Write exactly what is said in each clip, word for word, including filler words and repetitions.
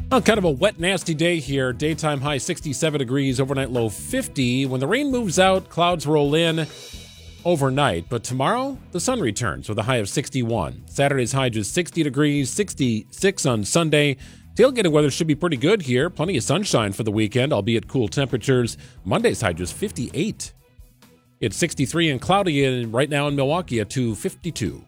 Well, kind of a wet, nasty day here. Daytime high sixty-seven degrees, overnight low fifty. When the rain moves out, clouds roll in overnight. But tomorrow, the sun returns with a high of sixty-one. Saturday's high just sixty degrees, sixty-six on Sunday. Tailgating weather should be pretty good here. Plenty of sunshine for the weekend, albeit cool temperatures. Monday's high just fifty-eight. It's sixty-three and cloudy in, right now in Milwaukee at two fifty-two.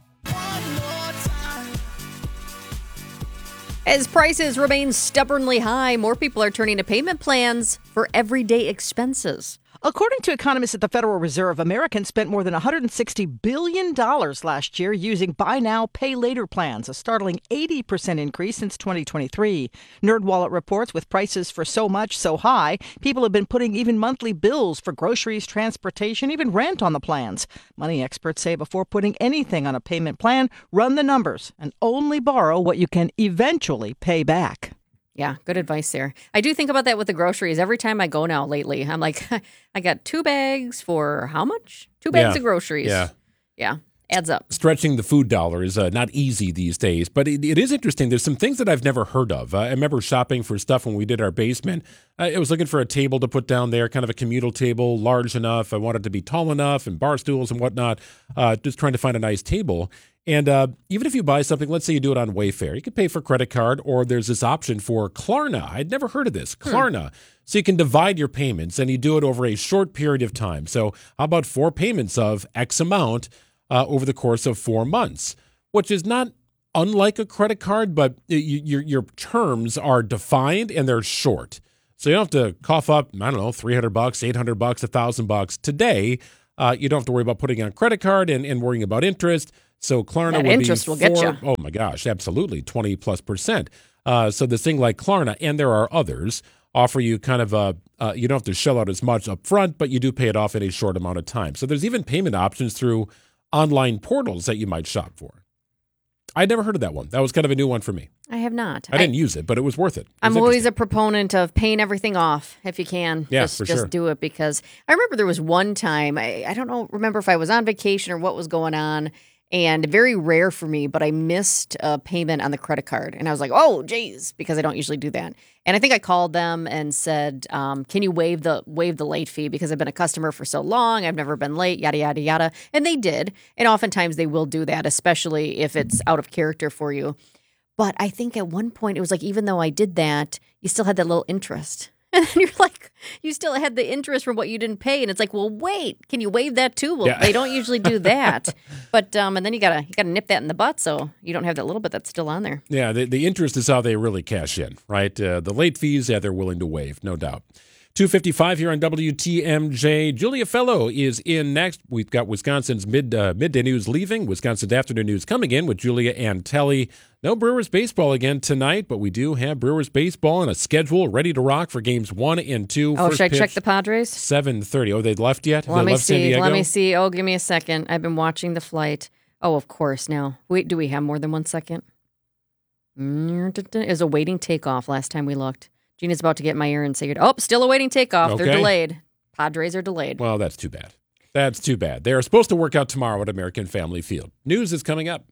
As prices remain stubbornly high, more people are turning to payment plans for everyday expenses. According to economists at the Federal Reserve, Americans spent more than one hundred sixty billion dollars last year using buy now, pay later plans, a startling eighty percent increase since twenty twenty-three. NerdWallet reports with prices for so much so high, people have been putting even monthly bills for groceries, transportation, even rent on the plans. Money experts say before putting anything on a payment plan, run the numbers and only borrow what you can eventually pay back. Yeah, good advice there. I do think about that with the groceries. Every time I go now lately, I'm like, I got two bags for how much? Two bags Yeah. of groceries. Yeah. Yeah, adds up. Stretching the food dollar is uh, not easy these days, but it, it is interesting. There's some things that I've never heard of. Uh, I remember shopping for stuff when we did our basement. I, I was looking for a table to put down there, kind of a communal table, large enough. I wanted to be tall enough and bar stools and whatnot, uh, just trying to find a nice table. And uh, even if you buy something, let's say you do it on Wayfair, you can pay for credit card, or there's this option for Klarna. I'd never heard of this, Klarna. Hmm. So you can divide your payments, and you do it over a short period of time. So how about four payments of X amount uh, over the course of four months, which is not unlike a credit card, but you, your your terms are defined and they're short. So you don't have to cough up, I don't know, three hundred bucks, eight hundred bucks, one thousand bucks today. Uh, you don't have to worry about putting on a credit card and, and worrying about interest. So Klarna that would interest be will four, get you. Oh my gosh, absolutely, twenty plus percent. Uh, so this thing like Klarna, and there are others, offer you kind of a, uh, you don't have to shell out as much up front, but you do pay it off in a short amount of time. So there's even payment options through online portals that you might shop for. I'd never heard of that one. That was kind of a new one for me. I have not. I didn't I, use it, but it was worth it. It I'm was always a proponent of paying everything off if you can. Yeah, just, for just sure. do it, because I remember there was one time, I, I don't know, remember if I was on vacation or what was going on, and very rare for me, but I missed a payment on the credit card. And I was like, oh, geez, because I don't usually do that. And I think I called them and said, um, can you waive the waive the late fee? Because I've been a customer for so long. I've never been late, yada, yada, yada. And they did. And oftentimes they will do that, especially if it's out of character for you. But I think at one point it was like, even though I did that, you still had that little interest. And then you're like, you still had the interest from what you didn't pay. And it's like, well, wait, can you waive that too? Well, Yeah. they don't usually do that. But, um, and then you gotta, you gotta nip that in the butt so you don't have that little bit that's still on there. Yeah, the, the interest is how they really cash in, right? Uh, the late fees, yeah, they're willing to waive, no doubt. two fifty-five here on W T M J. Julia Fellow is in next. We've got Wisconsin's mid uh, midday news leaving, Wisconsin's afternoon news coming in with Julia and Telly. No Brewers baseball again tonight, but we do have Brewers baseball and a schedule ready to rock for games one and two. Oh, First should I check pitch, the Padres? seven thirty. Oh, they left yet? Have Let they me left San see. Diego? Let me see. Oh, give me a second. I've been watching the flight. Oh, of course. Now, wait, do we have more than one second? It was a waiting takeoff last time we looked. Gina's about to get my ear and say, oh, still awaiting takeoff. Okay. They're delayed. Padres are delayed. Well, that's too bad. That's too bad. They are supposed to work out tomorrow at American Family Field. News is coming up.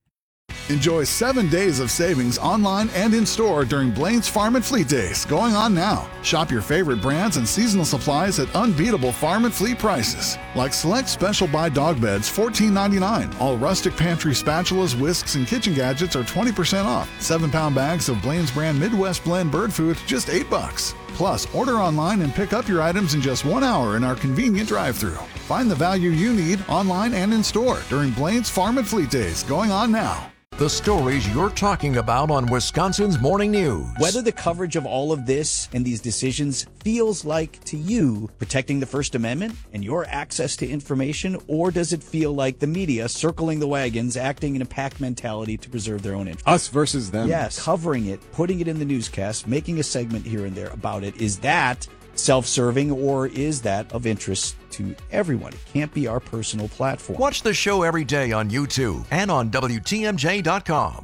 Enjoy seven days of savings online and in-store during Blaine's Farm and Fleet Days, going on now. Shop your favorite brands and seasonal supplies at unbeatable farm and fleet prices. Like select Special Buy dog beds, fourteen ninety-nine. All rustic pantry spatulas, whisks, and kitchen gadgets are twenty percent off. Seven-pound bags of Blaine's brand Midwest Blend bird food, just eight bucks. Plus, order online and pick up your items in just one hour in our convenient drive-thru. Find the value you need online and in-store during Blaine's Farm and Fleet Days, going on now. The stories you're talking about on Wisconsin's Morning News. Whether the coverage of all of this and these decisions feels like to you protecting the First Amendment and your access to information, or does it feel like the media circling the wagons, acting in a pack mentality to preserve their own interest? Us versus them. Yes, covering it, putting it in the newscast, making a segment here and there about it. Is that self-serving, or is that of interest to everyone? It can't be our personal platform. Watch the show every day on YouTube and on W T M J dot com.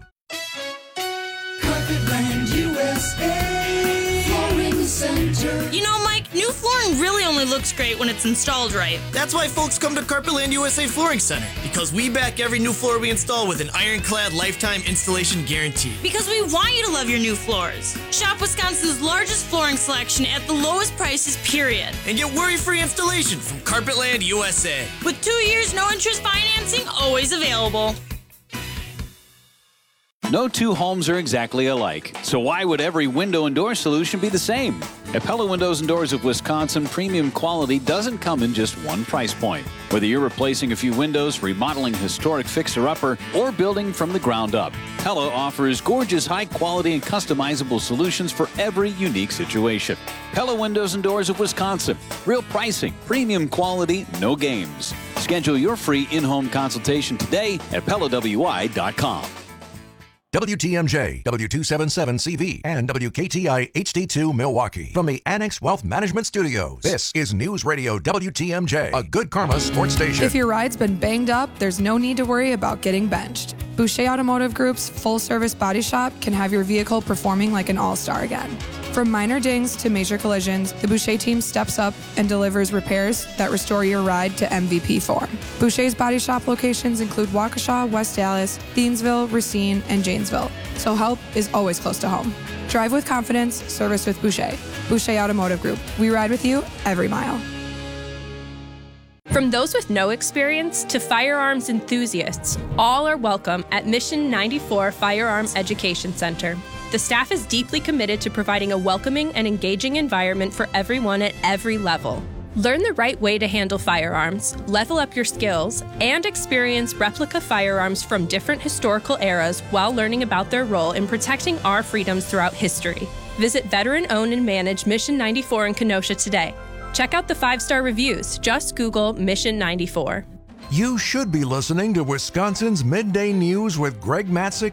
Carpetland U S A, Flooring Center. You know, Mike, new flooring really only looks great when it's installed right. That's why folks come to Carpetland U S A Flooring Center, because we back every new floor we install with an ironclad lifetime installation guarantee. Because we want you to love your new floors. Shop Wisconsin's largest flooring selection at the lowest prices, period. And get worry-free installation from Carpetland U S A. With two years no interest financing always available. No two homes are exactly alike, so why would every window and door solution be the same? At Pella Windows and Doors of Wisconsin, premium quality doesn't come in just one price point. Whether you're replacing a few windows, remodeling a historic fixer-upper, or building from the ground up, Pella offers gorgeous, high-quality, and customizable solutions for every unique situation. Pella Windows and Doors of Wisconsin. Real pricing, premium quality, no games. Schedule your free in-home consultation today at Pella W I dot com. W T M J, W two seventy-seven C V, and W K T I H D two Milwaukee. From the Annex Wealth Management Studios, this is News Radio W T M J, a Good Karma sports station. If your ride's been banged up, there's no need to worry about getting benched. Boucher Automotive Group's full-service body shop can have your vehicle performing like an all-star again. From minor dings to major collisions, the Boucher team steps up and delivers repairs that restore your ride to M V P form. Boucher's body shop locations include Waukesha, West Dallas, Thiensville, Racine, and Janesville, so help is always close to home. Drive with confidence, service with Boucher. Boucher Automotive Group. We ride with you every mile. From those with no experience to firearms enthusiasts, all are welcome at Mission ninety-four Firearms Education Center. The staff is deeply committed to providing a welcoming and engaging environment for everyone at every level. Learn the right way to handle firearms, level up your skills, and experience replica firearms from different historical eras while learning about their role in protecting our freedoms throughout history. Visit veteran-owned and managed Mission ninety-four in Kenosha today. Check out the five-star reviews. Just Google Mission ninety-four. You should be listening to Wisconsin's Midday News with Greg Matzik